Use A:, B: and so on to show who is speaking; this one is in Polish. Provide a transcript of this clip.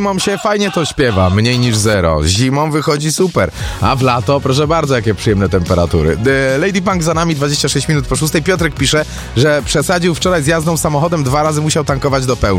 A: Zimą się fajnie to śpiewa, mniej niż 0. Zimą wychodzi super, a w lato, proszę bardzo, jakie przyjemne temperatury. Lady Punk za nami, 26 minut po 6. Piotrek pisze, że przesadził wczoraj z jazdą samochodem, 2 razy musiał tankować do pełna.